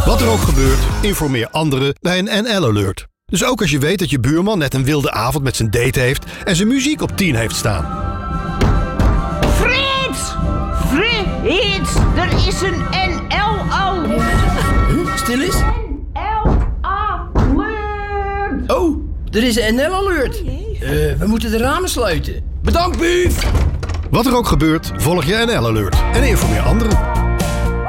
Wat er ook gebeurt, informeer anderen bij een NL-alert. Dus ook als je weet dat je buurman net een wilde avond met zijn date heeft en zijn muziek op 10 heeft staan. Frits! Frits! Er is een NL-alert! Stil eens. NL-alert! Oh, er is een NL-alert. We moeten de ramen sluiten. Bedankt, Bief! Wat er ook gebeurt, volg je NL-alert en informeer anderen.